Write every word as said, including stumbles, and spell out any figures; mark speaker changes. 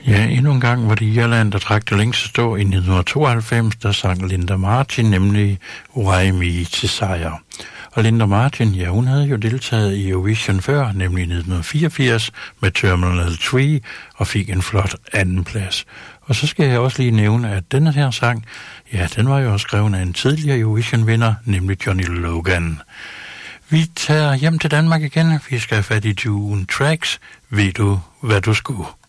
Speaker 1: Ja, endnu en gang var det Irland, der trak det længste stå i nitten tooghalvfems, der sang Linda Martin, nemlig Why Me til sejr. Og Linda Martin, ja, hun havde jo deltaget i Eurovision før, nemlig i nitten fireogfirs med Terminal tre, og fik en flot andenplads. Og så skal jeg også lige nævne, at denne her sang, ja, den var jo også skrevet af en tidligere Eurovision-vinder, nemlig Johnny Logan. Vi tager hjem til Danmark igen. Vi skal have fat i Dune Tracks. Ved du, hvad du skulle?